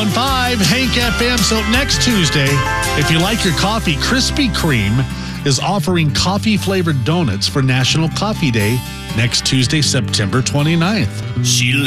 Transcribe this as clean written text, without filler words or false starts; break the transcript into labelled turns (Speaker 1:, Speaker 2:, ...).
Speaker 1: 101.5 Hank FM. So next Tuesday, if you like your coffee, Krispy Kreme is offering coffee-flavored donuts for National Coffee Day next Tuesday, September 29th.